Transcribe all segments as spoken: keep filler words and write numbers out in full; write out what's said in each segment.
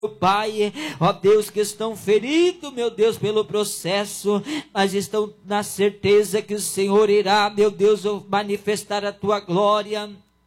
Pai, ó Deus, que estão feridos, meu Deus, pelo processo, mas estão na certeza que o Senhor irá, meu Deus, manifestar a tua glória.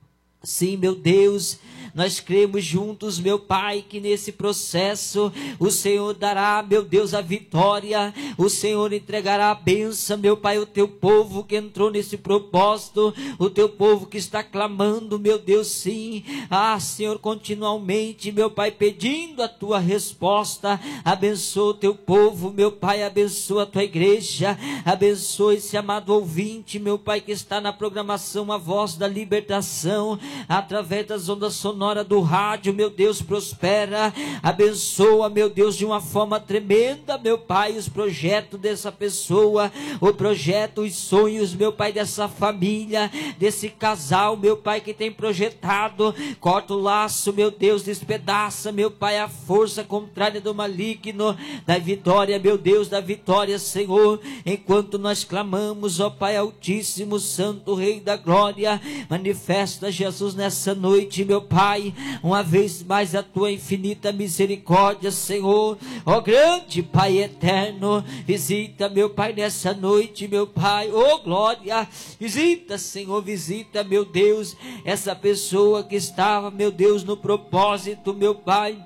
Sim, meu Deus, nós cremos juntos, meu Pai, que nesse processo o Senhor dará, meu Deus, a vitória, o Senhor entregará a bênção, meu Pai, o teu povo que entrou nesse propósito, o teu povo que está clamando, meu Deus, sim, ah, Senhor, continuamente, meu Pai, pedindo a tua resposta. Abençoa o teu povo, meu Pai, abençoa a tua igreja, abençoa esse amado ouvinte, meu Pai, que está na programação A Voz da Libertação, através das ondas sonoras do rádio, meu Deus, prospera, abençoa, meu Deus, de uma forma tremenda, meu Pai, os projetos dessa pessoa, o projeto, os sonhos, meu Pai, dessa família, desse casal, meu Pai, que tem projetado. Corta o laço, meu Deus, despedaça, meu Pai, a força contrária do maligno, da vitória, meu Deus, da vitória, Senhor, enquanto nós clamamos, ó Pai Altíssimo, Santo Rei da Glória, manifesta, Jesus, nessa noite, meu Pai, uma vez mais a tua infinita misericórdia, Senhor, ó grande Pai eterno, visita, meu Pai, nessa noite, meu Pai, ó glória, visita, Senhor, visita, meu Deus, essa pessoa que estava, meu Deus, no propósito, meu Pai,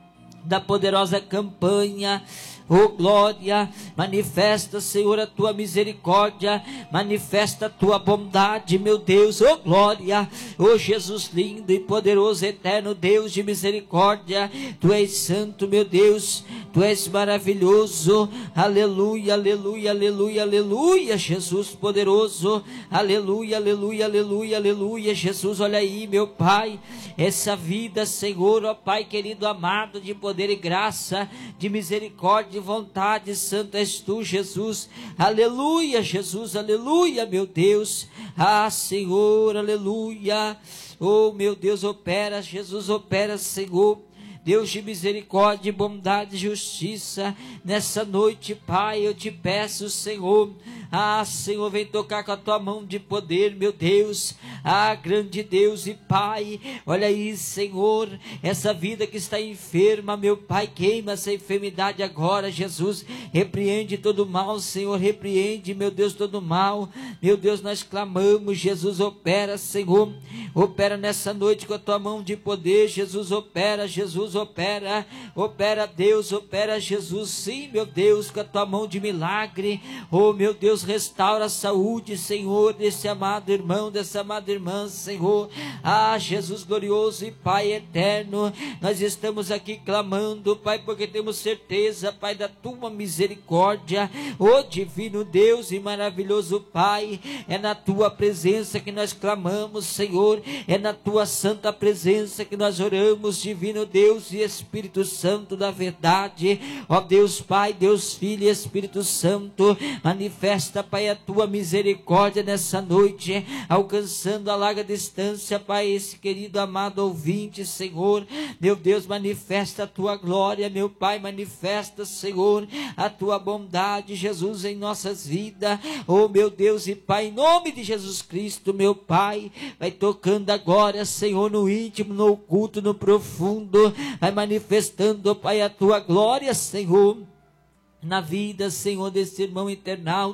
da poderosa campanha. Oh glória, manifesta, Senhor, a tua misericórdia, manifesta a tua bondade, meu Deus. Oh glória, oh Jesus lindo e poderoso, eterno Deus de misericórdia, tu és santo, meu Deus, tu és maravilhoso, aleluia, aleluia, aleluia, aleluia, Jesus poderoso, aleluia, aleluia, aleluia, aleluia, Jesus, olha aí, meu Pai, essa vida, Senhor, ó Pai querido, amado, de poder e graça, de misericórdia, de vontade, santo és tu, Jesus, aleluia, Jesus, aleluia, meu Deus, ah, Senhor, aleluia, oh, meu Deus, opera, Jesus, opera, Senhor, Deus de misericórdia, bondade e justiça, nessa noite, Pai, eu te peço, Senhor, ah, Senhor, vem tocar com a tua mão de poder, meu Deus, ah, grande Deus e Pai, olha aí, Senhor, essa vida que está enferma, meu Pai, queima essa enfermidade agora, Jesus, repreende todo mal, Senhor, repreende, meu Deus, todo mal, meu Deus, nós clamamos, Jesus, opera, Senhor, opera nessa noite com a tua mão de poder, Jesus, opera, Jesus, opera, opera, Deus, opera, Jesus, sim, meu Deus, com a tua mão de milagre, oh, meu Deus, restaura a saúde, Senhor, desse amado irmão, dessa amada irmã, Senhor, ah, Jesus glorioso e Pai eterno, nós estamos aqui clamando, Pai, porque temos certeza, Pai, da tua misericórdia, oh, divino Deus e maravilhoso Pai, é na tua presença que nós clamamos, Senhor, é na tua santa presença que nós oramos, divino Deus e Espírito Santo da verdade, ó Deus Pai, Deus Filho e Espírito Santo, manifesta, Pai, a tua misericórdia nessa noite, alcançando a larga distância, Pai, esse querido amado ouvinte, Senhor, meu Deus, manifesta a tua glória, meu Pai, manifesta, Senhor, a tua bondade, Jesus, em nossas vidas, oh, meu Deus e Pai, em nome de Jesus Cristo, meu Pai, vai tocando agora, Senhor, no íntimo, no oculto, no profundo, vai manifestando, Pai, a tua glória, Senhor, na vida, Senhor, desse irmão internauta,